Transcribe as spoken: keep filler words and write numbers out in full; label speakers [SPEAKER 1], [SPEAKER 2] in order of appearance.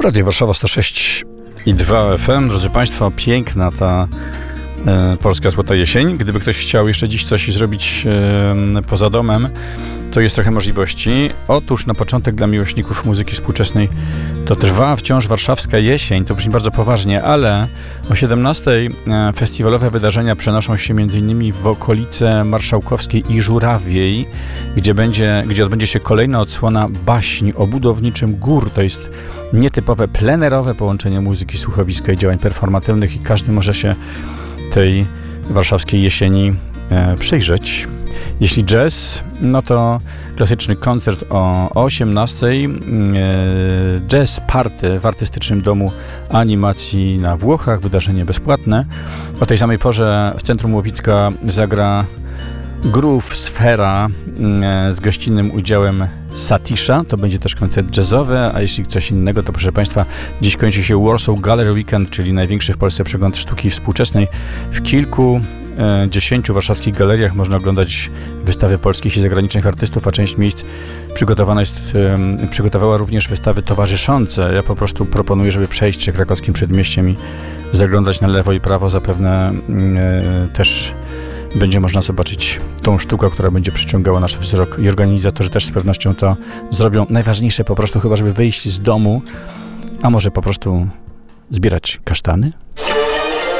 [SPEAKER 1] Radio Warszawa sto sześć i dwa F M. Drodzy Państwo, piękna ta e, polska złota jesień. Gdyby ktoś chciał jeszcze dziś coś zrobić e, poza domem, to jest trochę możliwości. Otóż na początek dla miłośników muzyki współczesnej to trwa wciąż warszawska jesień. To brzmi bardzo poważnie, ale o siedemnastej e, festiwalowe wydarzenia przenoszą się m.in. w okolice Marszałkowskiej i Żurawiej, gdzie, będzie, gdzie odbędzie się kolejna odsłona baśni o budowniczym gór. To jest nietypowe, plenerowe połączenie muzyki, słuchowiska i działań performatywnych i każdy może się tej warszawskiej jesieni e, przyjrzeć. Jeśli jazz, no to klasyczny koncert o osiemnastej, e, jazz party w artystycznym domu animacji na Włochach, wydarzenie bezpłatne. O tej samej porze w centrum Łowicka zagra Groove Sfera e, z gościnnym udziałem Satisha. To będzie też koncert jazzowy, a jeśli coś innego, to proszę Państwa, dziś kończy się Warsaw Gallery Weekend, czyli największy w Polsce przegląd sztuki współczesnej. W kilku e, dziesięciu warszawskich galeriach można oglądać wystawy polskich i zagranicznych artystów, a część miejsc przygotowana jest, e, przygotowała również wystawy towarzyszące. Ja po prostu proponuję, żeby przejść się krakowskim przedmieściem i zaglądać na lewo i prawo. Zapewne e, też będzie można zobaczyć tą sztukę, która będzie przyciągała nasz wzrok i organizatorzy też z pewnością to zrobią. Najważniejsze po prostu chyba, żeby wyjść z domu, a może po prostu zbierać kasztany?